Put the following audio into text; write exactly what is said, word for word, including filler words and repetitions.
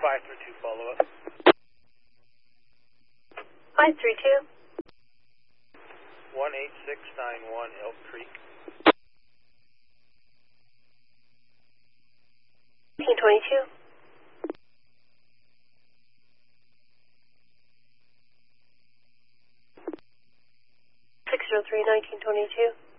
five three two follow-up. five three two. one eight six nine one Elk Creek. nineteen twenty-two. six zero three, nineteen twenty-two.